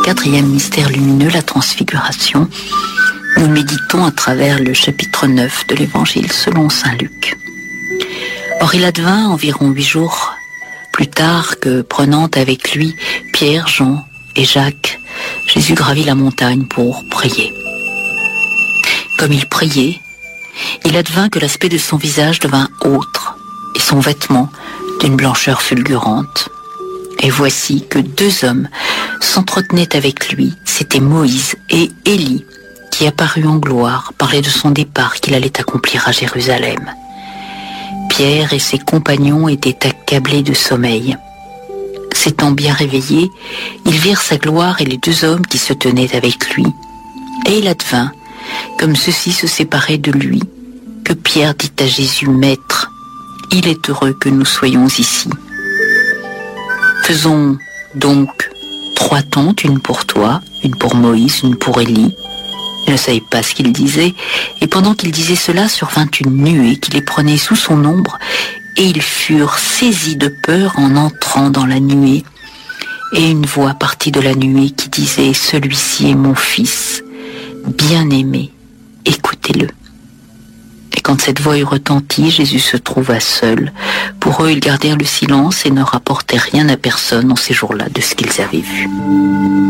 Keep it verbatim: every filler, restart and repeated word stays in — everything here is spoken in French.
quatrième mystère lumineux, la transfiguration. Nous méditons à travers le chapitre neuf de l'Évangile selon saint Luc. Or il advint environ huit jours plus tard que, prenant avec lui Pierre, Jean et Jacques, Jésus gravit la montagne pour prier. Comme il priait, il advint que l'aspect de son visage devint autre, et son vêtement d'une blancheur fulgurante. Et voici que deux hommes s'entretenaient avec lui, c'étaient Moïse et Élie, qui apparut en gloire, parlait de son départ qu'il allait accomplir à Jérusalem. Pierre et ses compagnons étaient accablés de sommeil. S'étant bien réveillés, ils virent sa gloire et les deux hommes qui se tenaient avec lui. Et il advint, comme ceux-ci se séparaient de lui, que Pierre dit à Jésus, « Maître, il est heureux que nous soyons ici. Faisons donc trois tentes, une pour toi, une pour Moïse, une pour Élie. » Il ne savait pas ce qu'il disait, et pendant qu'il disait cela, survint une nuée qui les prenait sous son ombre, et ils furent saisis de peur en entrant dans la nuée. Et une voix partit de la nuée qui disait, « Celui-ci est mon fils, bien-aimé, écoutez-le. » Et quand cette voix eut retenti, Jésus se trouva seul. Pour eux, ils gardèrent le silence et ne rapportèrent rien à personne en ces jours-là de ce qu'ils avaient vu.